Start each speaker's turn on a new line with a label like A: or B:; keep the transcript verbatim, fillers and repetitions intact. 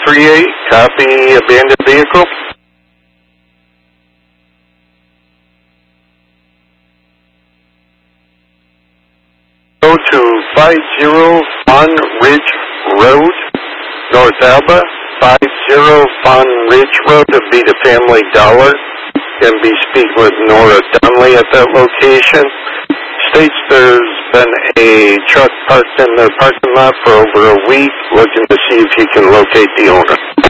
A: three eight, copy abandoned vehicle. Go to five zero Fawn Ridge Road, North Alba. five zero Fawn Ridge Road to be the Family Dollar. Going to be speaking with Nora Dunley at that location. States there's been a truck parked in the parking lot for over a week, looking to see if you can locate the owner.